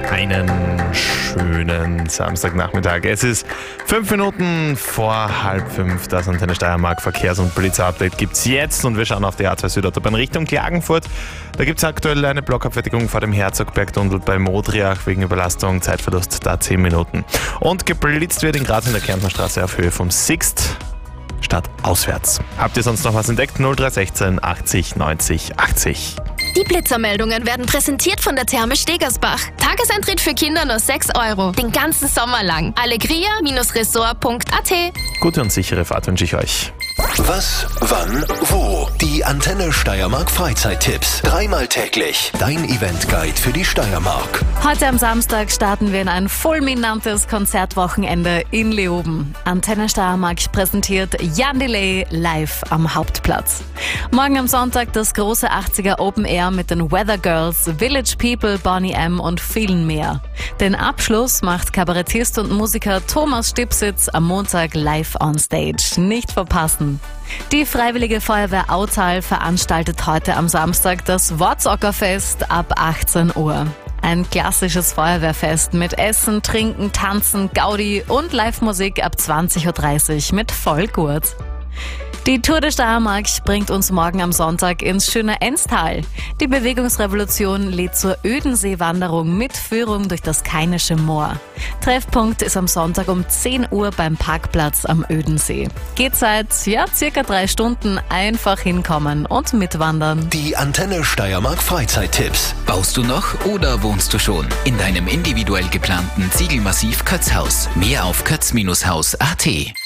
Einen schönen Samstagnachmittag. Es ist 5 Minuten vor 4:30. Das Antenne Steiermark Verkehrs- und Polizei-Update gibt es jetzt und wir schauen auf die A2 Südautobahn Richtung Klagenfurt. Da gibt es aktuell eine Blockabfertigung vor dem Herzogberg-Tunnel bei Modriach wegen Überlastung, Zeitverlust da 10 Minuten. Und geblitzt wird in Graz in der Kärntner Straße auf Höhe vom Sixt. Stadt auswärts. Habt ihr sonst noch was entdeckt? 0316 80 90 80. Die Blitzermeldungen werden präsentiert von der Therme Stegersbach. Tageseintritt für Kinder nur 6 €. Den ganzen Sommer lang. Allegria-resort.at. Gute und sichere Fahrt wünsche ich euch. Was, wann, wo? Die Antenne Steiermark Freizeittipps. 3-mal täglich. Dein Eventguide für die Steiermark. Heute am Samstag starten wir in ein fulminantes Konzertwochenende in Leoben. Antenne Steiermark präsentiert Jan Delay live am Hauptplatz. Morgen am Sonntag das große 80er Open Air mit den Weather Girls, Village People, Boney M und vielen mehr. Den Abschluss macht Kabarettist und Musiker Thomas Stipsitz am Montag live on stage. Nicht verpassen. Die Freiwillige Feuerwehr Autal veranstaltet heute am Samstag das Wortsockerfest ab 18 Uhr. Ein klassisches Feuerwehrfest mit Essen, Trinken, Tanzen, Gaudi und Live-Musik ab 20:30 Uhr mit Vollgurt. Die Tour de Steiermark bringt uns morgen am Sonntag ins schöne Enstal. Die Bewegungsrevolution lädt zur Ödensee-Wanderung mit Führung durch das Kainische Moor. Treffpunkt ist am Sonntag um 10 Uhr beim Parkplatz am Ödensee. Geht seit circa 3 Stunden, einfach hinkommen und mitwandern. Die Antenne Steiermark Freizeittipps. Baust du noch oder wohnst du schon in deinem individuell geplanten Ziegelmassiv Kötzhaus? Mehr auf kötz-haus.at.